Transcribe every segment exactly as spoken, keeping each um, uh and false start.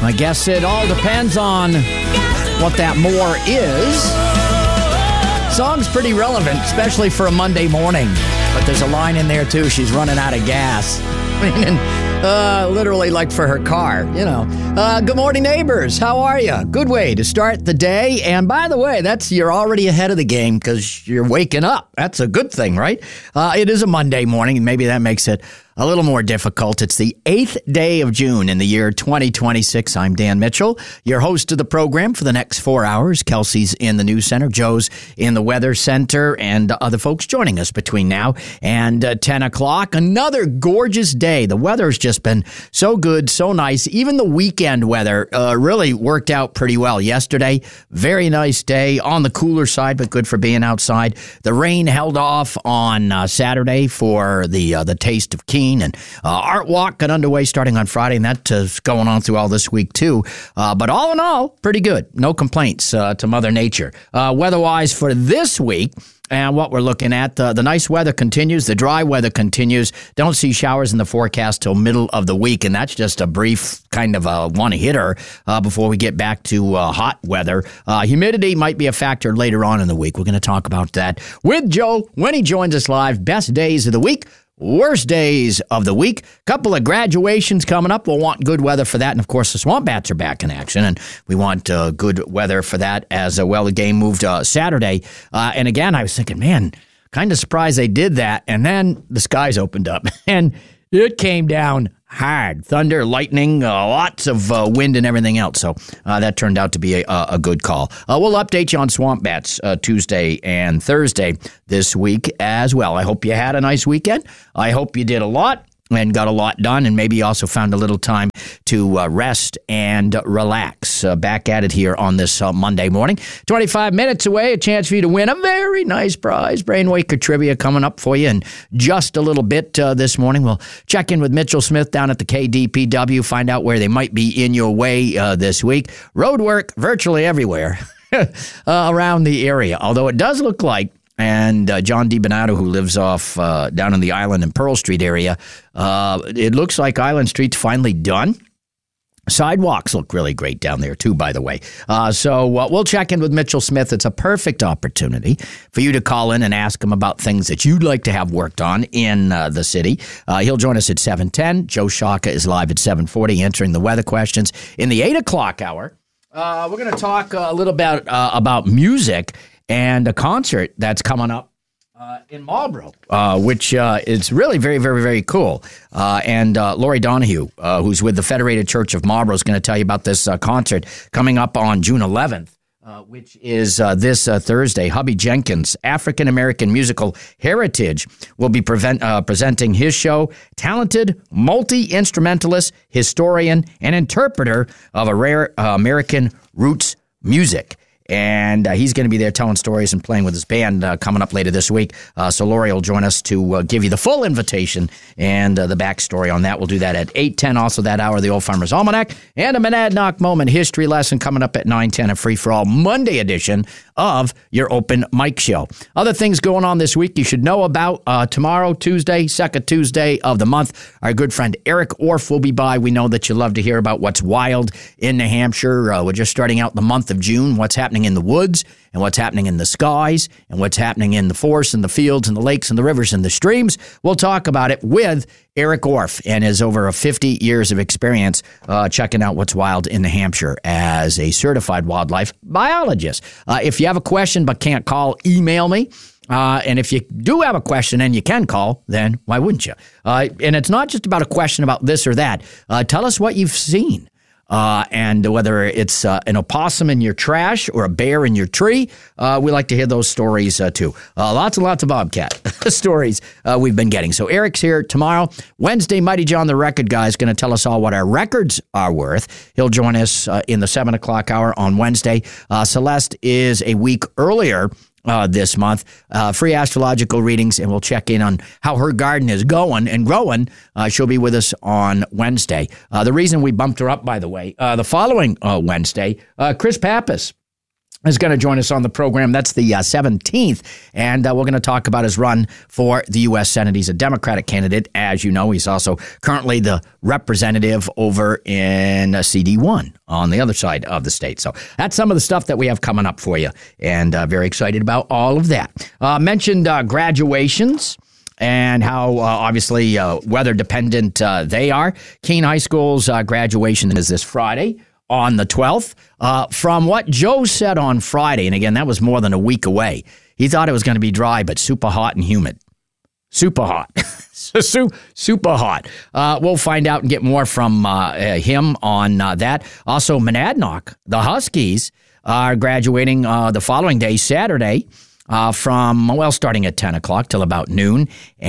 I guess it all depends on what that more is. Song's pretty relevant, especially for a Monday morning. But there's a line in there, too. She's running out of gas. Meaning, uh, literally like for her car, you know. Uh, good morning, neighbors. How are you? Good way to start the day. And by the way, that's you're already ahead of the game because you're waking up. That's a good thing, right? Uh, it is a Monday morning, and maybe that makes it a little more difficult. It's the eighth day of June in the year twenty twenty-six. I'm Dan Mitchell, your host of the program for the next four hours. Kelsey's in the news center, Joe's in the weather center, and other folks joining us between now and uh, ten o'clock. Another gorgeous day. The weather's just been so good, so nice. Even the weekend weather uh, really worked out pretty well yesterday. Very nice day on the cooler side, but good for being outside. The rain held off on uh, Saturday for the uh, the Taste of Keene. And uh, Art Walk got underway starting on Friday, and that's uh, going on through all this week, too. Uh, but all in all, pretty good. No complaints uh, to Mother Nature. Uh, weather-wise for this week, and what we're looking at, uh, the nice weather continues. The dry weather continues. Don't see showers in the forecast till middle of the week, and that's just a brief kind of a one-hitter uh, before we get back to uh, hot weather. Uh, humidity might be a factor later on in the week. We're going to talk about that with Joe when he joins us live. Best days of the week. Worst days of the week. Couple of graduations coming up. We'll want good weather for that. And, of course, the Swamp Bats are back in action, and we want uh, good weather for that as uh, well. The game moved uh, Saturday. Uh, and, again, I was thinking, man, kind of surprised they did that. And then the skies opened up, and it came down hard. Thunder, lightning, uh, lots of uh, wind and everything else. So uh, that turned out to be a, a good call. Uh, we'll update you on Swamp Bats uh, Tuesday and Thursday this week as well. I hope you had a nice weekend. I hope you did a lot and got a lot done, and maybe also found a little time to uh, rest and relax. Uh, back at it here on this uh, Monday morning. twenty-five minutes away, a chance for you to win a very nice prize. Brainwaker Trivia coming up for you in just a little bit uh, this morning. We'll check in with Mitchell Smith down at the K D P W, find out where they might be in your way uh, this week. Road work virtually everywhere uh, around the area, although it does look like And uh, John DiBonato, who lives off uh, down in the Island and Pearl Street area, uh, it looks like Island Street's finally done. Sidewalks look really great down there, too, by the way. Uh, so uh, we'll check in with Mitchell Smith. It's a perfect opportunity for you to call in and ask him about things that you'd like to have worked on in uh, the city. Uh, he'll join us at seven ten. Joe Shaka is live at seven forty answering the weather questions. In the eight o'clock hour, uh, we're going to talk a little bit uh, about music and a concert that's coming up Uh, in Marlboro, uh, which uh, is really very, very, very cool. Uh, and uh, Lori Donahue, uh, who's with the Federated Church of Marlboro, is going to tell you about this uh, concert coming up on June eleventh, uh, which is uh, this uh, Thursday. Hubby Jenkins, African-American Musical Heritage, will be prevent, uh, presenting his show. Talented multi-instrumentalist, historian, and interpreter of a rare uh, American roots music. And uh, he's going to be there telling stories and playing with his band uh, coming up later this week. Uh, so Lori will join us to uh, give you the full invitation and uh, the backstory on that. We'll do that at eight ten. Also that hour, the Old Farmer's Almanac. And a Monadnock Moment history lesson coming up at nine ten, a free-for-all Monday edition of your open mic show. Other things going on this week you should know about. Uh, tomorrow, Tuesday, second Tuesday of the month, our good friend Eric Orff will be by. We know that you love to hear about what's wild in New Hampshire. Uh, we're just starting out the month of June, what's happening in the woods and what's happening in the skies and what's happening in the forests and the fields and the lakes and the rivers and the streams. We'll talk about it with Eric Orff and his over fifty years of experience uh, checking out what's wild in New Hampshire as a certified wildlife biologist. Uh, if you have a question but can't call, email me. Uh, and if you do have a question and you can call, then why wouldn't you? Uh, and it's not just about a question about this or that. Uh, tell us what you've seen. Uh, and whether it's uh, an opossum in your trash or a bear in your tree, uh, we like to hear those stories uh, too. Uh, lots and lots of bobcat stories uh, we've been getting. So Eric's here tomorrow. Wednesday, Mighty John the Record Guy is going to tell us all what our records are worth. He'll join us uh, in the seven o'clock hour on Wednesday. Uh, Celeste is a week earlier Uh, this month, uh, free astrological readings, and we'll check in on how her garden is going and growing. Uh, she'll be with us on Wednesday. Uh, the reason we bumped her up, by the way, uh, the following uh, Wednesday, uh, Chris Pappas is going to join us on the program. That's the uh, seventeenth, and uh, we're going to talk about his run for the U S Senate. He's a Democratic candidate, as you know. He's also currently the representative over in uh, C D one on the other side of the state. So that's some of the stuff that we have coming up for you, and uh, very excited about all of that. Uh, mentioned uh, graduations and how uh, obviously uh, weather dependent uh, they are. Keene High School's uh, graduation is this Friday, on the twelfth. Uh, from what Joe said on Friday, and again, that was more than a week away, he thought it was going to be dry, but super hot and humid. Super hot. Super hot. Uh, we'll find out and get more from uh, him on uh, that. Also, Monadnock, the Huskies, are graduating uh, the following day, Saturday, Uh, from, well, starting at ten o'clock till about noon,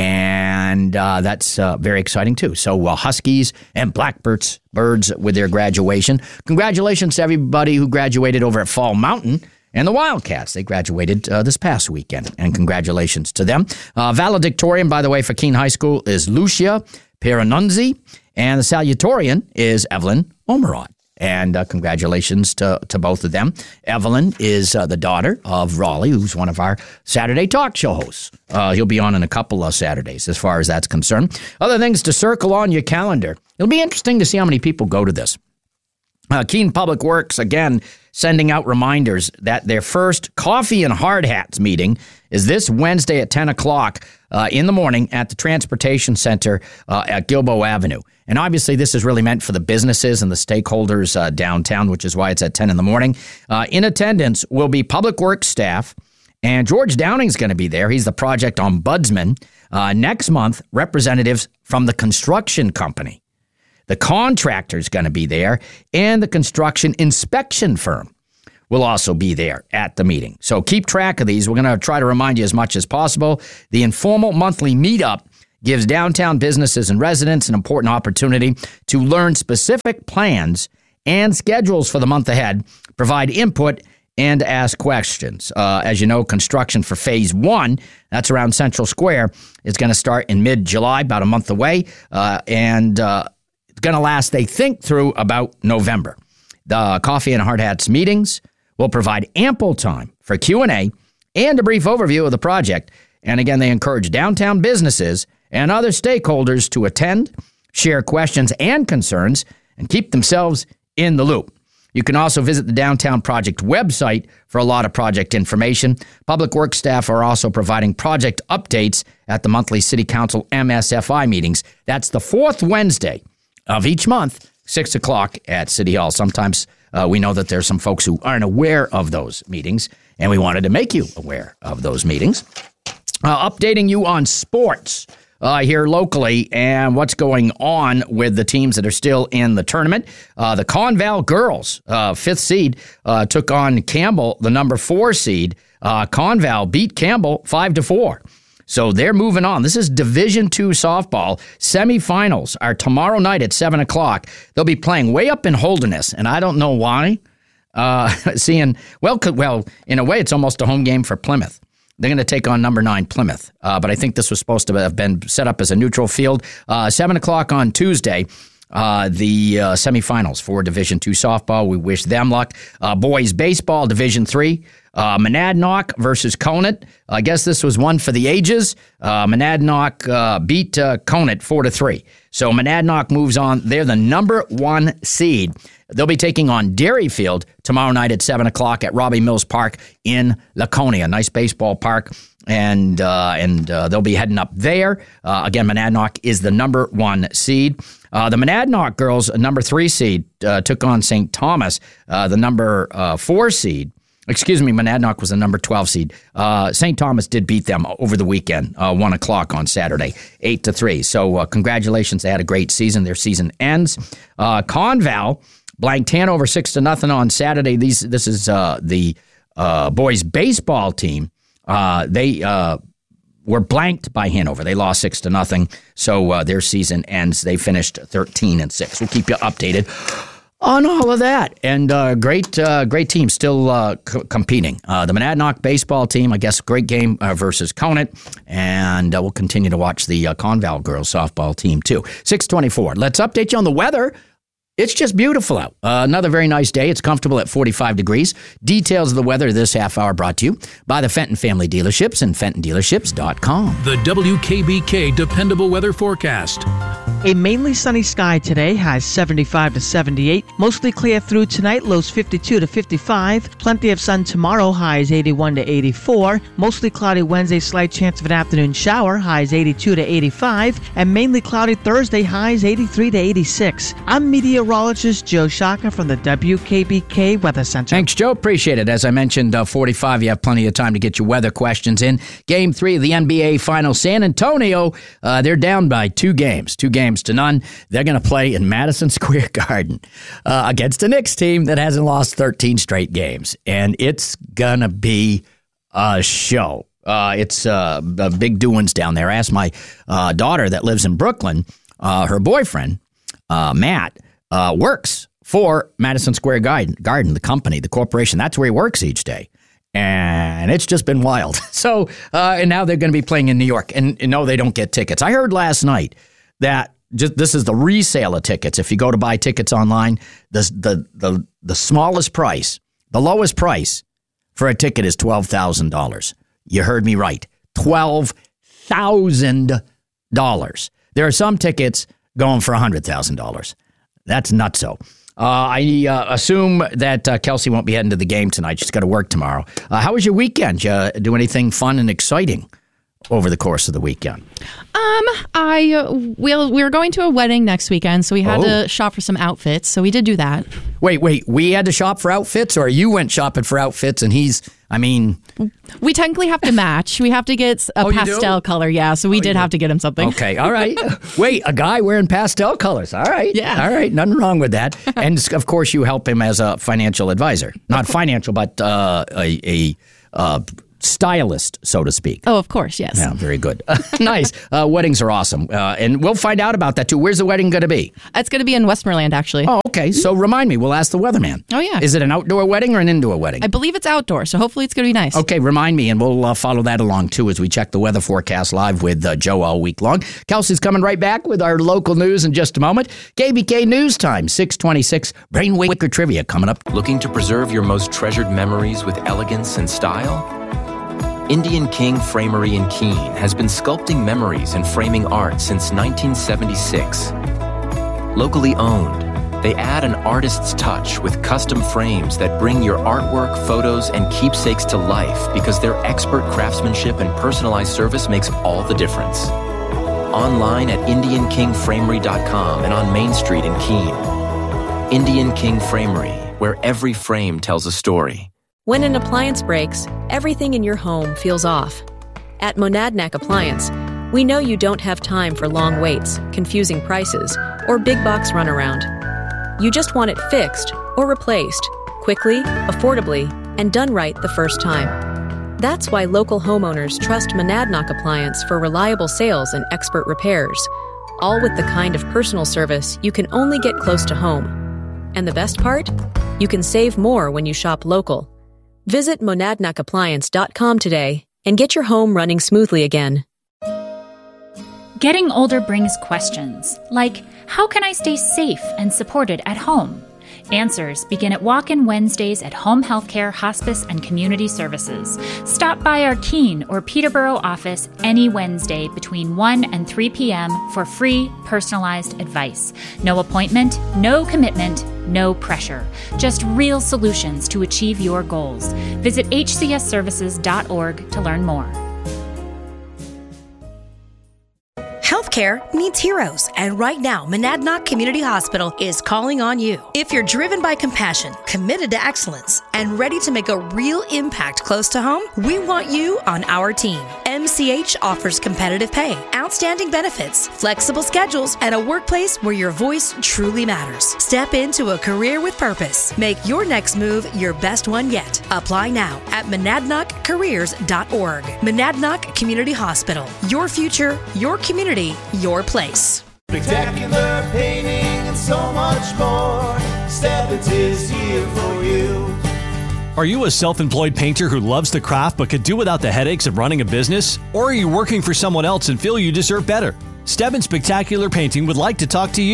and uh, that's uh, very exciting, too. So uh, Huskies and Blackbirds birds with their graduation. Congratulations to everybody who graduated over at Fall Mountain and the Wildcats. They graduated uh, this past weekend, and congratulations to them. Uh, valedictorian, by the way, for Keene High School is Lucia Piranunzi, and the salutatorian is Evelyn Omerod. And uh, congratulations to, to both of them. Evelyn is uh, the daughter of Raleigh, who's one of our Saturday talk show hosts. Uh, he'll be on in a couple of Saturdays as far as that's concerned. Other things to circle on your calendar. It'll be interesting to see how many people go to this. Uh, Keene Public Works, again, sending out reminders that their first Coffee and Hard Hats meeting is this Wednesday at ten o'clock uh, in the morning at the Transportation Center uh, at Gilboa Avenue. And obviously, this is really meant for the businesses and the stakeholders uh, downtown, which is why it's at ten in the morning. Uh, in attendance will be Public Works staff, and George Downing's going to be there. He's the project ombudsman. Uh, next month, representatives from the construction company. The contractor's going to be there, and the construction inspection firm will also be there at the meeting. So keep track of these. We're going to try to remind you as much as possible. The informal monthly meetup gives downtown businesses and residents an important opportunity to learn specific plans and schedules for the month ahead, provide input, and ask questions. Uh, as you know, construction for Phase one, that's around Central Square, is going to start in mid-July, about a month away, uh, and uh, it's going to last, they think, through about November. The Coffee and Hard Hats meetings will provide ample time for Q and A and a brief overview of the project. And again, they encourage downtown businesses and other stakeholders to attend, share questions and concerns, and keep themselves in the loop. You can also visit the Downtown Project website for a lot of project information. Public Works staff are also providing project updates at the monthly City Council M S F I meetings. That's the fourth Wednesday of each month, six o'clock at City Hall. Sometimes uh, we know that there's some folks who aren't aware of those meetings, and we wanted to make you aware of those meetings. Uh, updating you on sports uh, here locally and what's going on with the teams that are still in the tournament. Uh, the Conval girls, uh, fifth seed, uh, took on Campbell, the number four seed. Uh, Conval beat Campbell five to four. So they're moving on. This is Division two softball. Semifinals are tomorrow night at seven o'clock. They'll be playing way up in Holderness, and I don't know why. Uh, seeing, well, well, in a way, it's almost a home game for Plymouth. They're going to take on number nine Plymouth, uh, but I think this was supposed to have been set up as a neutral field. Uh, seven o'clock on Tuesday, uh, the uh, semifinals for Division two softball. We wish them luck. Uh, boys baseball, Division three. Uh, Monadnock versus Conant. I guess this was one for the ages. Uh, Monadnock uh, beat uh, Conant four to three. So Monadnock moves on. They're the number one seed. They'll be taking on Dairyfield tomorrow night at seven o'clock at Robbie Mills Park in Laconia. Nice baseball park, and uh, and uh, they'll be heading up there. Uh, again, Monadnock is the number one seed. Uh, the Monadnock girls, a number three seed, uh, took on Saint Thomas, uh, the number uh, four seed. Excuse me, Monadnock was the number twelve seed. Uh, Saint Thomas did beat them over the weekend, uh, one o'clock on Saturday, eight to three. So uh, congratulations, they had a great season. Their season ends. Uh, Conval blanked Hanover six to nothing on Saturday. These this is uh, the uh, boys baseball team. Uh, they uh, were blanked by Hanover. They lost six to nothing. So uh, their season ends. They finished thirteen and six. We'll keep you updated on all of that. And uh, great uh, great team still uh, c- competing. Uh, the Monadnock baseball team, I guess, great game uh, versus Conant. And uh, we'll continue to watch the uh, Conval girls softball team, too. six twenty-four. Let's update you on the weather. It's just beautiful out. Uh, another very nice day. It's comfortable at forty-five degrees. Details of the weather this half hour brought to you by the Fenton Family Dealerships and Fenton Dealerships dot com. The W K B K Dependable Weather Forecast. A mainly sunny sky today, highs seventy-five to seventy-eight. Mostly clear through tonight, lows fifty-two to fifty-five. Plenty of sun tomorrow, highs eighty-one to eighty-four. Mostly cloudy Wednesday, slight chance of an afternoon shower, highs eighty-two to eighty-five. And mainly cloudy Thursday, highs eighty-three to eighty-six. I'm meteorologist Joe Shaka from the W K B K Weather Center. Thanks, Joe. Appreciate it. As I mentioned, uh, forty-five, you have plenty of time to get your weather questions in. Game three of the N B A Finals. San Antonio, uh, they're down by two games. Two games to none. They're going to play in Madison Square Garden uh, against a Knicks team that hasn't lost thirteen straight games. And it's going to be a show. Uh, it's uh, big doings down there. I asked my uh, daughter that lives in Brooklyn, uh, her boyfriend, uh, Matt, uh, works for Madison Square Garden, Garden, the company, the corporation. That's where he works each day. And it's just been wild. So, uh, and now they're going to be playing in New York. And, and no, they don't get tickets. I heard last night that just this is the resale of tickets. If you go to buy tickets online, the the the, the smallest price, the lowest price for a ticket is twelve thousand dollars. You heard me right. twelve thousand dollars. There are some tickets going for one hundred thousand dollars. That's nutso. Uh, I uh, assume that uh, Kelsey won't be heading to the game tonight. She's got to work tomorrow. Uh, how was your weekend? Did you uh, do anything fun and exciting over the course of the weekend? Um, I uh, we'll, we were going to a wedding next weekend, so we had oh. to shop for some outfits. So we did do that. Wait, wait, we had to shop for outfits, or you went shopping for outfits and he's, I mean... We technically have to match. We have to get a oh, pastel color, yeah, so we oh, did have to get him something. Okay, all right. Wait, a guy wearing pastel colors. All right. Yeah. All right, nothing wrong with that. And, of course, you help him as a financial advisor. Not financial, but uh, a... a uh, stylist, so to speak. Oh, of course, yes. Yeah, very good. Nice. Uh, weddings are awesome. Uh, and we'll find out about that, too. Where's the wedding going to be? It's going to be in Westmoreland, actually. Oh, okay. So remind me. We'll ask the weatherman. Oh, yeah. Is it an outdoor wedding or an indoor wedding? I believe it's outdoor, so hopefully it's going to be nice. Okay, remind me, and we'll uh, follow that along, too, as we check the weather forecast live with uh, Joe all week long. Kelsey's coming right back with our local news in just a moment. K B K News Time, six twenty-six. Brainwaker Trivia coming up. Looking to preserve your most treasured memories with elegance and style? Indian King Framery in Keene has been sculpting memories and framing art since nineteen seventy-six. Locally owned, they add an artist's touch with custom frames that bring your artwork, photos, and keepsakes to life because their expert craftsmanship and personalized service makes all the difference. Online at indian king framery dot com and on Main Street in Keene. Indian King Framery, where every frame tells a story. When an appliance breaks, everything in your home feels off. At Monadnock Appliance, we know you don't have time for long waits, confusing prices, or big box runaround. You just want it fixed or replaced, quickly, affordably, and done right the first time. That's why local homeowners trust Monadnock Appliance for reliable sales and expert repairs, all with the kind of personal service you can only get close to home. And the best part? You can save more when you shop local. Visit monadnock appliance dot com today and get your home running smoothly again. Getting older brings questions, like, how can I stay safe and supported at home? Answers begin at Walk-In Wednesdays at Home Healthcare, Hospice, and Community Services. Stop by our Keene or Peterborough office any Wednesday between one and three p.m. for free, personalized advice. No appointment, no commitment, no pressure. Just real solutions to achieve your goals. Visit h c s services dot org to learn more. Healthcare needs heroes, and right now, Monadnock Community Hospital is calling on you. If you're driven by compassion, committed to excellence, and ready to make a real impact close to home, we want you on our team. M C H offers competitive pay, outstanding benefits, flexible schedules, and a workplace where your voice truly matters. Step into a career with purpose. Make your next move your best one yet. Apply now at monadnock careers dot org. Monadnock Community Hospital. Your future, your community, your place. Spectacular painting and so much more. Stebbins is here for you. Are you a self-employed painter who loves the craft but could do without the headaches of running a business? Or are you working for someone else and feel you deserve better? Stebbins Spectacular Painting would like to talk to you.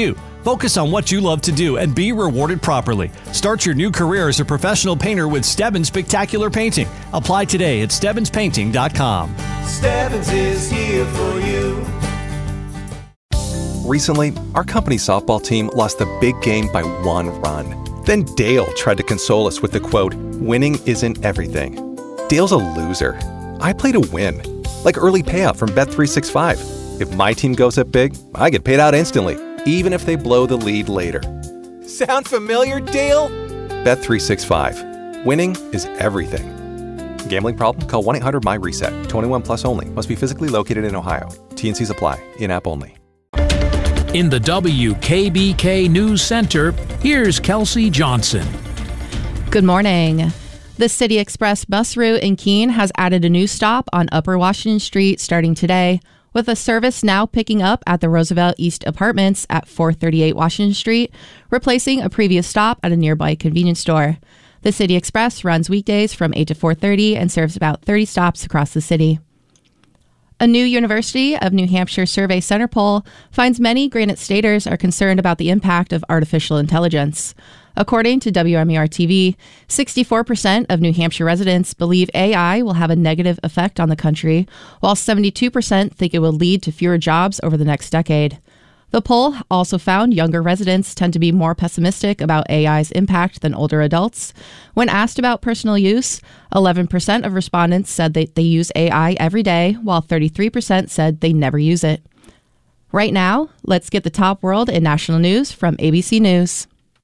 Focus on what you love to do and be rewarded properly. Start your new career as a professional painter with Stebbins Spectacular Painting. Apply today at Stebbins Painting dot com. Stebbins is here for you. Recently, our company's softball team lost the big game by one run. Then Dale tried to console us with the quote, "Winning isn't everything." Dale's a loser. I play to win. Like early payout from Bet three sixty-five. If my team goes up big, I get paid out instantly, even if they blow the lead later. Sound familiar, Dale? Bet three sixty-five. Winning is everything. Gambling problem? Call one eight hundred M Y reset. twenty-one plus only. Must be physically located in Ohio. T and C's apply. In-app only. In the W K B K News Center, here's Kelsey Johnson. Good morning. The City Express bus route in Keene has added a new stop on Upper Washington Street starting today, with a service now picking up at the Roosevelt East Apartments at four thirty-eight Washington Street, replacing a previous stop at a nearby convenience store. The City Express runs weekdays from eight to four thirty and serves about thirty stops across the city. A new University of New Hampshire Survey Center poll finds many Granite Staters are concerned about the impact of artificial intelligence. According to W M E R T V, sixty-four percent of New Hampshire residents believe A I will have a negative effect on the country, while seventy-two percent think it will lead to fewer jobs over the next decade. The poll also found younger residents tend to be more pessimistic about A I's impact than older adults. When asked about personal use, eleven percent of respondents said that they use A I every day, while thirty-three percent said they never use it. Right now, let's get the top world and national news from A B C News.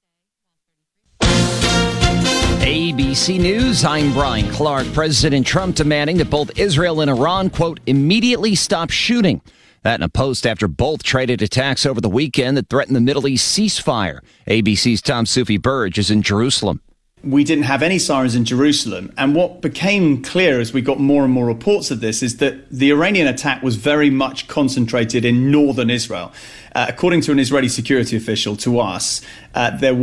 A B C News, I'm Brian Clark. President Trump demanding that both Israel and Iran, quote, immediately stop shooting. That in a post after both traded attacks over the weekend that threatened the Middle East ceasefire. A B C's Tom Sufi Burge is in Jerusalem. We didn't have any sirens in Jerusalem. And what became clear as we got more and more reports of this is that the Iranian attack was very much concentrated in northern Israel. Uh, according to an Israeli security official to us, uh, there